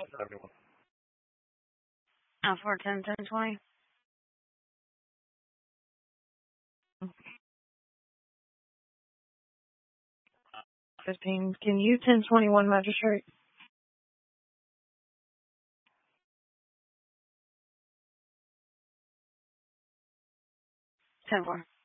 Alpha 10, 10, 20. 15. Can you 1021 magistrate? 10-4.